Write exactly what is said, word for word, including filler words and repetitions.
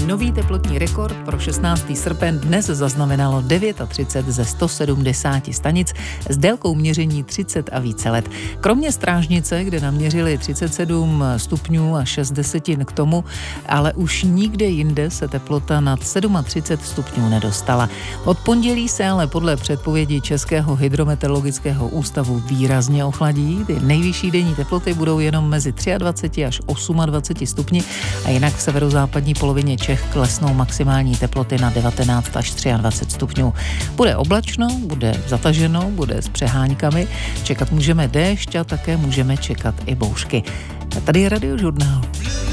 Nový teplotní rekord pro šestnáctého srpen dnes zaznamenalo třicet devět ze sto sedmdesáti stanic s délkou měření třicet a více let. Kromě Strážnice, kde naměřili třicet sedm stupňů a šest desetin k tomu, ale už nikde jinde se teplota nad třicet sedm stupňů nedostala. Od pondělí se ale podle předpovědi Českého hydrometeorologického ústavu výrazně ochladí. Ty nejvyšší denní teploty budou jenom mezi dvacet tři až dvacet osm stupni a jinak v severozápadní polovině Čech klesnou maximální teploty na devatenáct až dvacet tři stupňů. Bude oblačno, bude zataženo, bude s přeháňkami, čekat můžeme déšť a také můžeme čekat i bouřky. A tady je Radiožurnál.